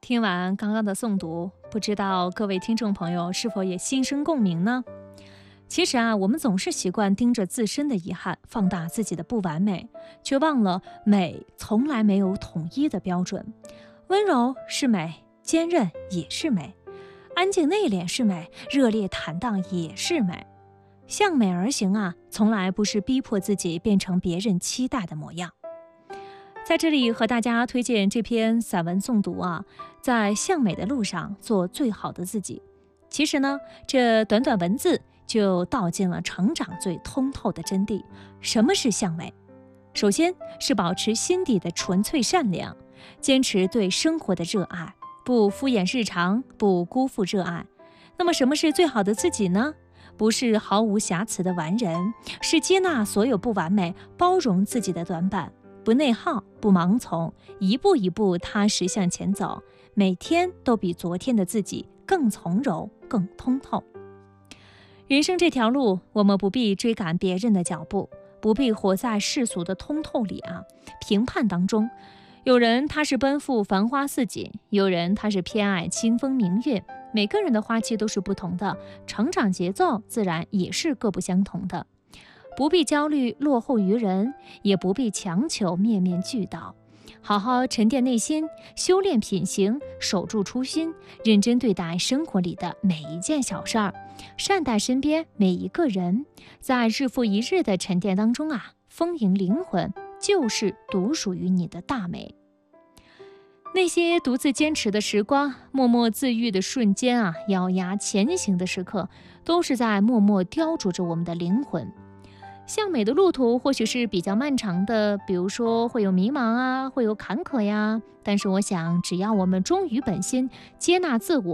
听完刚刚的诵读，不知道各位听众朋友是否也心生共鸣呢？其实我们总是习惯盯着自身的遗憾，放大自己的不完美，却忘了美从来没有统一的标准。温柔是美，坚韧也是美，安静内敛是美，热烈坦荡也是美。向美而行从来不是逼迫自己变成别人期待的模样。在这里和大家推荐这篇散文诵读在向美的路上做最好的自己。其实呢，这短短文字就道尽了成长最通透的真谛。什么是向美？首先是保持心底的纯粹善良，坚持对生活的热爱，不敷衍日常，不辜负热爱。那么什么是最好的自己呢？不是毫无瑕疵的完人，是接纳所有不完美，包容自己的短板，不内耗，不盲从，一步一步踏实向前走，每天都比昨天的自己更从容，更通透。人生这条路，我们不必追赶别人的脚步，不必活在世俗的通透里评判当中。有人他是奔赴繁花似锦，有人他是偏爱清风明月，每个人的花期都是不同的，成长节奏自然也是各不相同的。不必焦虑落后于人，也不必强求面面俱到，好好沉淀内心，修炼品行，守住初心，认真对待生活里的每一件小事儿，善待身边每一个人，在日复一日的沉淀当中丰盈灵魂，就是独属于你的大美。那些独自坚持的时光，默默自愈的瞬间咬牙前行的时刻，都是在默默雕琢着我们的灵魂。向美的路途或许是比较漫长的，比如说会有迷茫会有坎坷呀，但是我想只要我们忠于本心，接纳自我，